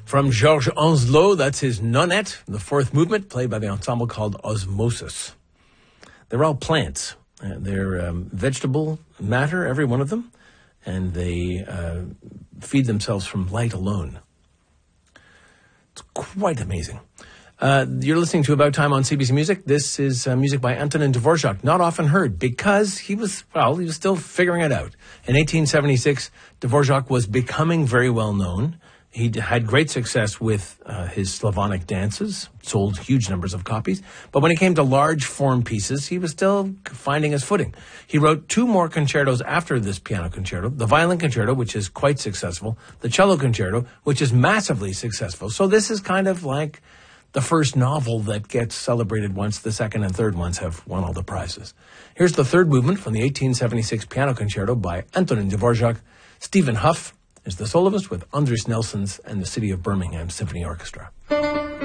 From Georges Anzelot, that's his Nonette, the fourth movement, played by the ensemble called Osmosis. They're all plants. They're vegetable matter, every one of them, and they feed themselves from light alone. It's quite amazing. You're listening to About Time on CBC Music. This is music by Antonin Dvorak, not often heard because he was still figuring it out. In 1876, Dvorak was becoming very well known. He had great success with his Slavonic dances, sold huge numbers of copies. But when it came to large form pieces, he was still finding his footing. He wrote two more concertos after this piano concerto, the violin concerto, which is quite successful, the cello concerto, which is massively successful. So this is kind of like the first novel that gets celebrated once the second and third ones have won all the prizes. Here's the third movement from the 1876 piano concerto by Antonin Dvorak. Stephen Huff is the soloist with Andris Nelsons and the City of Birmingham Symphony Orchestra.